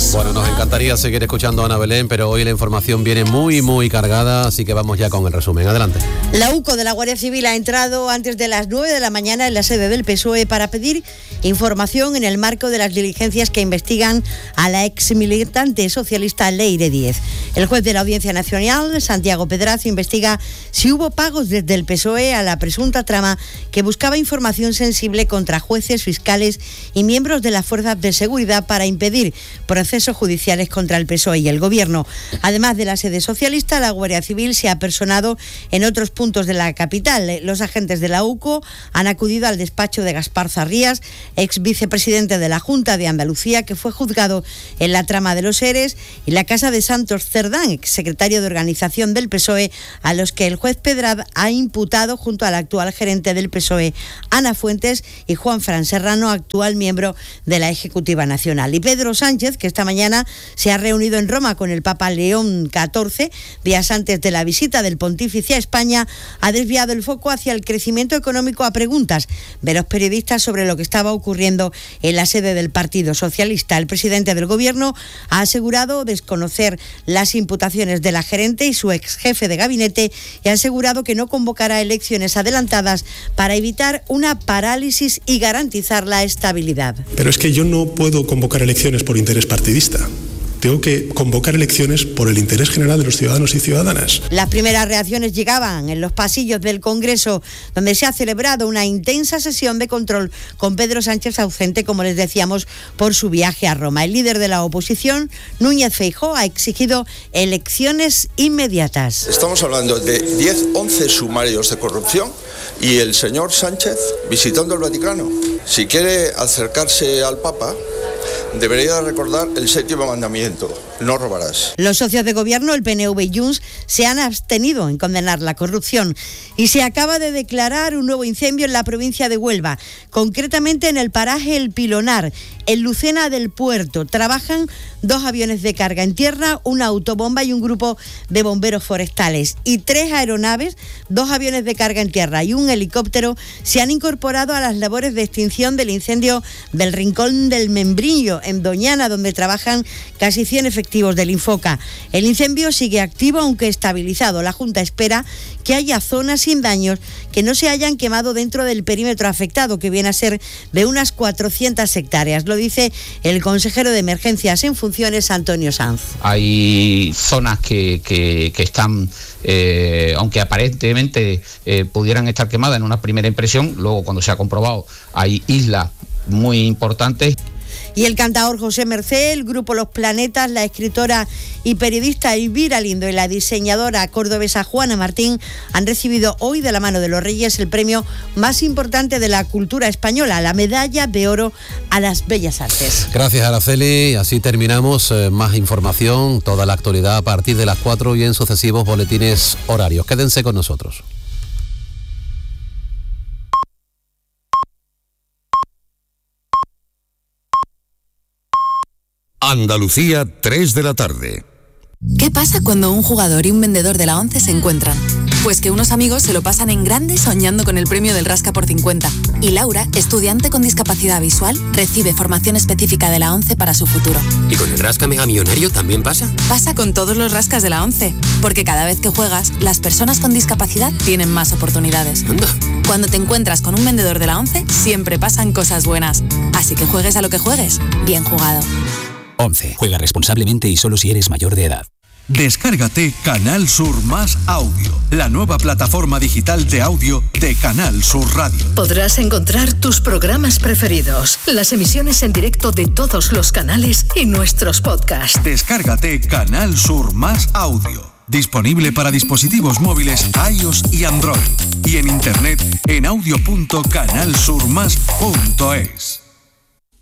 más. Bueno, nos encantaría seguir escuchando a Ana Belén, pero hoy la información viene muy cargada, así que vamos ya con el resumen. Adelante. La UCO de la Guardia Civil ha entrado antes de las 9 de la mañana en la sede del PSOE para pedir información en el marco de las diligencias que investigan a la exmilitante socialista Leire Díez. El juez de la Audiencia Nacional, Santiago Pedraza, investiga si hubo pagos desde el PSOE a la presunta trama que buscaba información sensible contra jueces, fiscales y miembros de las fuerzas de seguridad para impedir procesos judiciales contra el PSOE y el Gobierno. Además de la sede socialista, la Guardia Civil se ha personado en otros puntos de la capital. Los agentes de la UCO han acudido al despacho de Gaspar Zarrías, ex vicepresidente de la Junta de Andalucía, que fue juzgado en la trama de los ERES, y la casa de Santos Cerdán, ex secretario de organización del PSOE, a los que el juez Pedraza ha imputado junto al actual gerente del PSOE, Ana Fuentes, y Juan Fran Serrano, actual miembro de la Ejecutiva Nacional. Y Pedro Sánchez, que esta mañana se ha reunido en Roma con el Papa León XIV, días antes de la visita del pontífice a España, ha desviado el foco hacia el crecimiento económico a preguntas de los periodistas sobre lo que estaba ocurriendo en la sede del Partido Socialista. El presidente del Gobierno ha asegurado desconocer las imputaciones de la gerente y su ex jefe de gabinete, y ha asegurado que no convocará elecciones adelantadas para evitar una parálisis y garantizar la estabilidad. Pero es que yo no puedo convocar elecciones por interés partidista. Tengo que convocar elecciones por el interés general de los ciudadanos y ciudadanas. Las primeras reacciones llegaban en los pasillos del Congreso, donde se ha celebrado una intensa sesión de control con Pedro Sánchez ausente, como les decíamos, por su viaje a Roma. El líder de la oposición, Núñez Feijóo, ha exigido elecciones inmediatas. Estamos hablando de 11 sumarios de corrupción y el señor Sánchez visitando el Vaticano. Si quiere acercarse al Papa, debería recordar el 7º mandamiento: no robarás. Los socios de gobierno, el PNV y Junts, se han abstenido en condenar la corrupción, y se acaba de declarar un nuevo incendio en la provincia de Huelva, concretamente en el paraje El Pilonar, en Lucena del Puerto. Trabajan 2 aviones de carga en tierra, una autobomba y un grupo de bomberos forestales, y 3 aeronaves, 2 aviones de carga en tierra y un helicóptero se han incorporado a las labores de extinción del incendio del Rincón del Membrillo, en Doñana, donde trabajan casi 100 efectivos del Infoca. El incendio sigue activo, aunque estabilizado. La Junta espera que haya zonas sin daños que no se hayan quemado dentro del perímetro afectado, que viene a ser de unas 400 hectáreas. Lo dice el consejero de Emergencias en funciones, Antonio Sanz. Hay zonas que están, aunque aparentemente pudieran estar quemadas en una primera impresión, luego cuando se ha comprobado hay islas muy importantes. Y el cantaor José Mercé, el grupo Los Planetas, la escritora y periodista Elvira Lindo y la diseñadora cordobesa Juana Martín han recibido hoy, de la mano de los Reyes, el premio más importante de la cultura española, la Medalla de Oro a las Bellas Artes. Gracias, Araceli. Así terminamos. Más información, toda la actualidad a partir de las 4 y en sucesivos boletines horarios. Quédense con nosotros. Andalucía, 3 de la tarde. ¿Qué pasa cuando un jugador y un vendedor de la ONCE se encuentran? Pues que unos amigos se lo pasan en grande soñando con el premio del Rasca por 50. Y Laura, estudiante con discapacidad visual, recibe formación específica de la ONCE para su futuro. ¿Y con el Rasca Mega Millonario también pasa? Pasa con todos los rascas de la ONCE, porque cada vez que juegas, las personas con discapacidad tienen más oportunidades. Anda. Cuando te encuentras con un vendedor de la ONCE, siempre pasan cosas buenas. Así que juegues a lo que juegues, bien jugado. 11. Juega responsablemente y solo si eres mayor de edad. Descárgate Canal Sur Más Audio, la nueva plataforma digital de audio de Canal Sur Radio. Podrás encontrar tus programas preferidos, las emisiones en directo de todos los canales y nuestros podcasts. Descárgate Canal Sur Más Audio. Disponible para dispositivos móviles iOS y Android. Y en internet en audio.canalsurmas.es.